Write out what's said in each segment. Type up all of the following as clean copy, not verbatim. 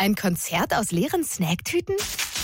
Ein Konzert aus leeren Snacktüten?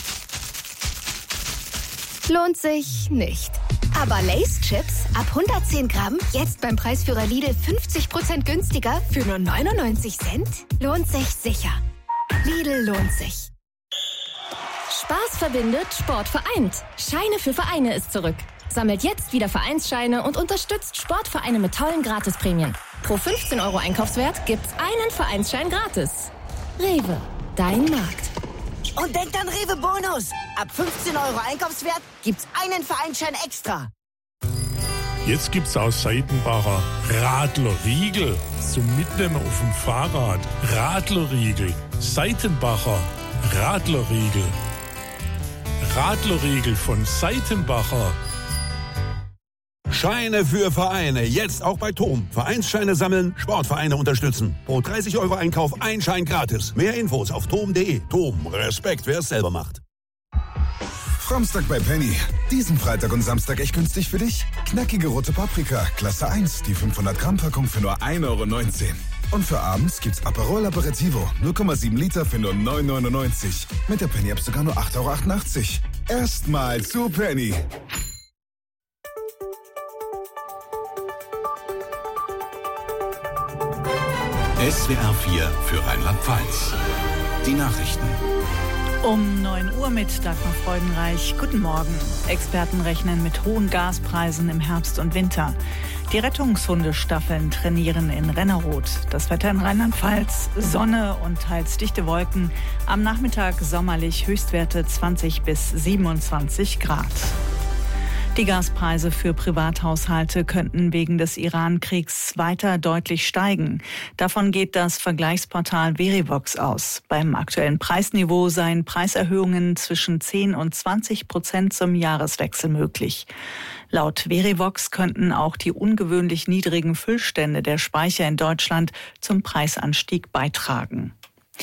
Lohnt sich nicht. Aber Lay's Chips ab 110 Gramm, jetzt beim Preisführer Lidl 50% günstiger für nur 99 Cent? Lohnt sich sicher. Lidl lohnt sich. Spaß verbindet, Sport vereint. Scheine für Vereine ist zurück. Sammelt jetzt wieder Vereinsscheine und unterstützt Sportvereine mit tollen Gratisprämien. Pro 15 € Einkaufswert gibt's einen Vereinsschein gratis. Rewe, dein Markt. Und denkt an Rewe Bonus. Ab 15 € Einkaufswert gibt's einen Vereinsschein extra. Jetzt gibt's aus Seitenbacher Radlerriegel zum Mitnehmen auf dem Fahrrad. Radlerriegel. Seitenbacher Radlerriegel. Radlerriegel von Seitenbacher. Scheine für Vereine, jetzt auch bei TOM. Vereinsscheine sammeln, Sportvereine unterstützen. Pro 30 € Einkauf ein Schein gratis. Mehr Infos auf tom.de. TOM, Respekt, wer es selber macht. Samstag bei Penny. Diesen Freitag und Samstag echt günstig für dich. Knackige rote Paprika, Klasse 1, die 500 Gramm Packung für nur 1,19 €. Und für abends gibt's Aperol Aperitivo, 0,7 Liter für nur 9,99 €. Mit der Penny-App sogar nur 8,88 €. Erstmal zu Penny. SWR 4 für Rheinland-Pfalz. Die Nachrichten. Um 9 Uhr mit Dagmar Freudenreich. Guten Morgen. Experten rechnen mit hohen Gaspreisen im Herbst und Winter. Die Rettungshundestaffeln trainieren in Renneroth. Das Wetter in Rheinland-Pfalz: Sonne und teils dichte Wolken. Am Nachmittag sommerlich, Höchstwerte 20 bis 27 Grad. Die Gaspreise für Privathaushalte könnten wegen des Iran-Kriegs weiter deutlich steigen. Davon geht das Vergleichsportal Verivox aus. Beim aktuellen Preisniveau seien Preiserhöhungen zwischen 10 und 20% zum Jahreswechsel möglich. Laut Verivox könnten auch die ungewöhnlich niedrigen Füllstände der Speicher in Deutschland zum Preisanstieg beitragen.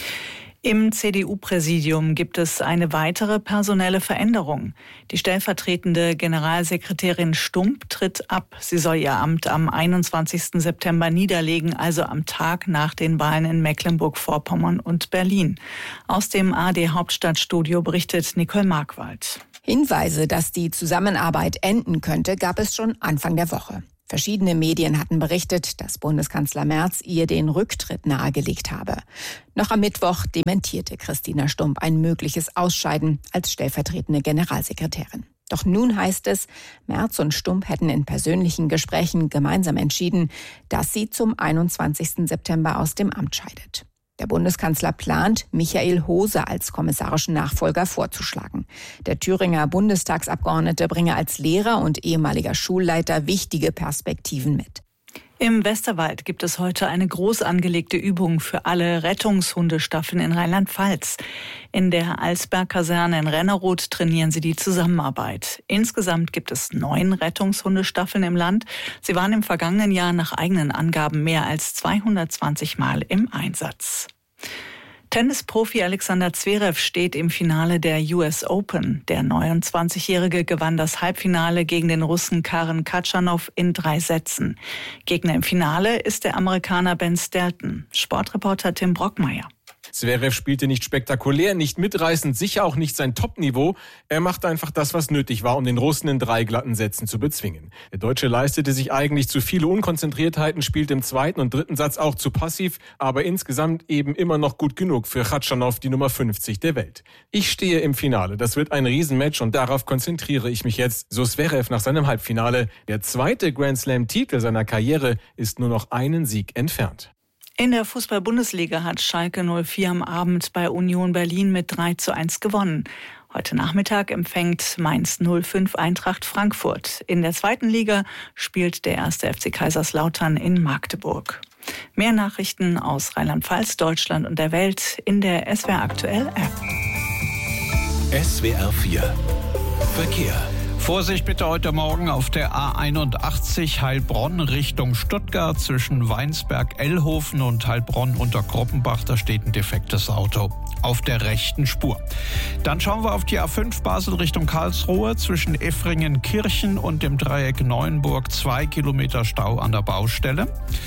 Im CDU-Präsidium gibt es eine weitere personelle Veränderung. Die stellvertretende Generalsekretärin Stump tritt ab. Sie soll ihr Amt am 21. September niederlegen, also am Tag nach den Wahlen in Mecklenburg-Vorpommern und Berlin. Aus dem ARD-Hauptstadtstudio berichtet Nicole Markwald. Hinweise, dass die Zusammenarbeit enden könnte, gab es schon Anfang der Woche. Verschiedene Medien hatten berichtet, dass Bundeskanzler Merz ihr den Rücktritt nahegelegt habe. Noch am Mittwoch dementierte Christina Stump ein mögliches Ausscheiden als stellvertretende Generalsekretärin. Doch nun heißt es, Merz und Stump hätten in persönlichen Gesprächen gemeinsam entschieden, dass sie zum 21. September aus dem Amt scheidet. Der Bundeskanzler plant, Michael Hose als kommissarischen Nachfolger vorzuschlagen. Der Thüringer Bundestagsabgeordnete bringe als Lehrer und ehemaliger Schulleiter wichtige Perspektiven mit. Im Westerwald gibt es heute eine groß angelegte Übung für alle Rettungshundestaffeln in Rheinland-Pfalz. In der Alsberg-Kaserne in Renneroth trainieren sie die Zusammenarbeit. Insgesamt gibt es 9 Rettungshundestaffeln im Land. Sie waren im vergangenen Jahr nach eigenen Angaben mehr als 220 Mal im Einsatz. Tennisprofi Alexander Zverev steht im Finale der US Open. Der 29-Jährige gewann das Halbfinale gegen den Russen Karen Khachanov in 3 Sätzen. Gegner im Finale ist der Amerikaner Ben Stelton. Sportreporter Tim Brockmeier. Zverev spielte nicht spektakulär, nicht mitreißend, sicher auch nicht sein Top-Niveau. Er machte einfach das, was nötig war, um den Russen in 3 glatten Sätzen zu bezwingen. Der Deutsche leistete sich eigentlich zu viele Unkonzentriertheiten, spielte im 2. und 3. Satz auch zu passiv, aber insgesamt eben immer noch gut genug für Khachanov, die Nummer 50 der Welt. Ich stehe im Finale, das wird ein Riesenmatch und darauf konzentriere ich mich jetzt, so Zverev nach seinem Halbfinale. Der 2. Grand-Slam-Titel seiner Karriere ist nur noch einen Sieg entfernt. In der Fußball-Bundesliga hat Schalke 04 am Abend bei Union Berlin mit 3:1 gewonnen. Heute Nachmittag empfängt Mainz 05 Eintracht Frankfurt. In der 2. Liga spielt der 1. FC Kaiserslautern in Magdeburg. Mehr Nachrichten aus Rheinland-Pfalz, Deutschland und der Welt in der SWR Aktuell App. SWR 4 Verkehr. Vorsicht bitte heute Morgen auf der A81 Heilbronn Richtung Stuttgart zwischen Weinsberg-Ellhofen und Heilbronn unter Kroppenbach. Da steht ein defektes Auto auf der rechten Spur. Dann schauen wir auf die A5 Basel Richtung Karlsruhe zwischen Effringen-Kirchen und dem Dreieck Neuenburg. 2 Kilometer Stau an der Baustelle.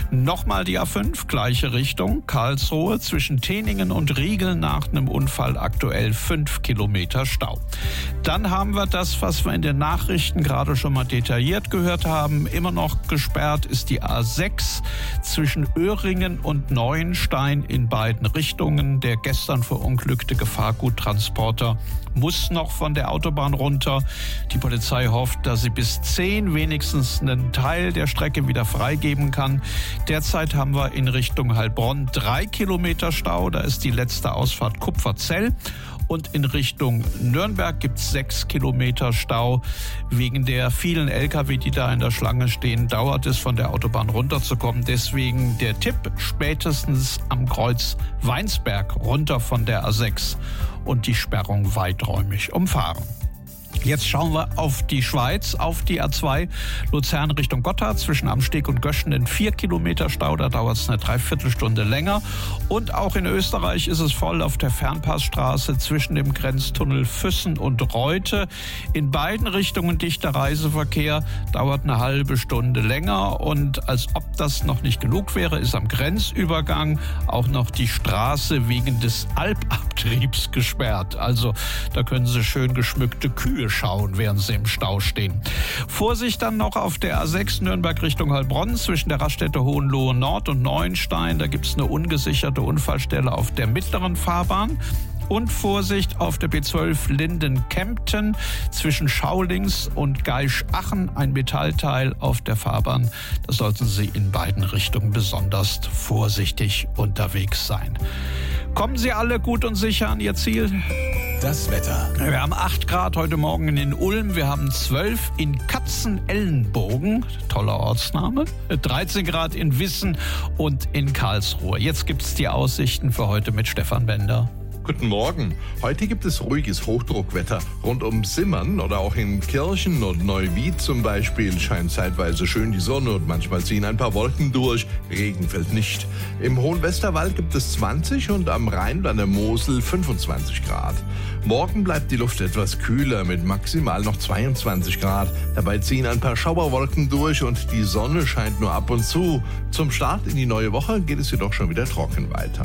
Nochmal die A5, gleiche Richtung, Karlsruhe zwischen Teningen und Riegel nach einem Unfall aktuell 5 Kilometer Stau. Dann haben wir das, was wir in den Nachrichten gerade schon mal detailliert gehört haben. Immer noch gesperrt ist die A6 zwischen Öhringen und Neuenstein in beiden Richtungen. Der gestern verunglückte Gefahrguttransporter muss noch von der Autobahn runter. Die Polizei hofft, dass sie bis 10 wenigstens einen Teil der Strecke wieder freigeben kann. Derzeit haben wir in Richtung Heilbronn 3 Kilometer Stau. Da ist die letzte Ausfahrt Kupferzell. Und in Richtung Nürnberg gibt es 6 Kilometer Stau. Wegen der vielen Lkw, die da in der Schlange stehen, dauert es, von der Autobahn runterzukommen. Deswegen der Tipp, spätestens am Kreuz Weinsberg runter von der A6 und die Sperrung weiträumig umfahren. Jetzt schauen wir auf die Schweiz, auf die A2 Luzern Richtung Gotthard zwischen Amsteg und Göschen in 4 Kilometer Stau. Da dauert es eine Dreiviertelstunde länger. Und auch in Österreich ist es voll auf der Fernpassstraße zwischen dem Grenztunnel Füssen und Reute. In beiden Richtungen dichter Reiseverkehr, dauert eine halbe Stunde länger. Und als ob das noch nicht genug wäre, ist am Grenzübergang auch noch die Straße wegen des Alpabtriebs gesperrt. Also da können Sie schön geschmückte Kühe schauen, während sie im Stau stehen. Vorsicht dann noch auf der A6 Nürnberg Richtung Heilbronn zwischen der Raststätte Hohenlohe Nord und Neuenstein. Da gibt es eine ungesicherte Unfallstelle auf der mittleren Fahrbahn. Und Vorsicht auf der B12 Linden-Kempten zwischen Schaulings und Gaisch-Achen, ein Metallteil auf der Fahrbahn. Da sollten Sie in beiden Richtungen besonders vorsichtig unterwegs sein. Kommen Sie alle gut und sicher an Ihr Ziel? Das Wetter. Wir haben 8 Grad heute Morgen in Ulm, wir haben 12 in Katzenellenbogen, toller Ortsname, 13 Grad in Wissen und in Karlsruhe. Jetzt gibt es die Aussichten für heute mit Stefan Bender. Guten Morgen. Heute gibt es ruhiges Hochdruckwetter. Rund um Simmern oder auch in Kirchen und Neuwied zum Beispiel scheint zeitweise schön die Sonne und manchmal ziehen ein paar Wolken durch. Regen fällt nicht. Im Hohen Westerwald gibt es 20 und am Rhein an der Mosel 25 Grad. Morgen bleibt die Luft etwas kühler mit maximal noch 22 Grad. Dabei ziehen ein paar Schauerwolken durch und die Sonne scheint nur ab und zu. Zum Start in die neue Woche geht es jedoch schon wieder trocken weiter.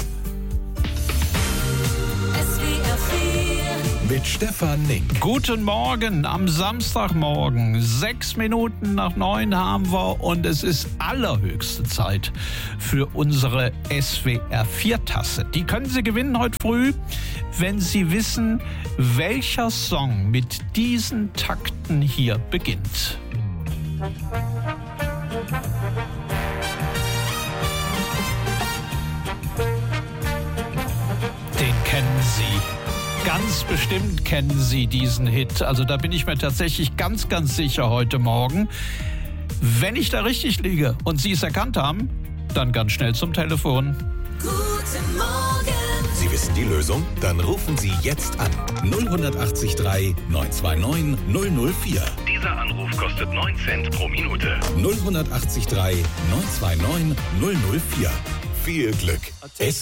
Mit Stefan Nink. Guten Morgen am Samstagmorgen. 6 Minuten nach 9 haben wir und es ist allerhöchste Zeit für unsere SWR4-Tasse. Die können Sie gewinnen heute früh, wenn Sie wissen, welcher Song mit diesen Takten hier beginnt. Den kennen Sie. Ganz bestimmt kennen Sie diesen Hit. Also da bin ich mir tatsächlich ganz, ganz sicher heute Morgen. Wenn ich da richtig liege und Sie es erkannt haben, dann ganz schnell zum Telefon. Guten Morgen. Sie wissen die Lösung? Dann rufen Sie jetzt an. 0183 929 004. Dieser Anruf kostet 9 Cent pro Minute. 0183 929 004. Viel Glück.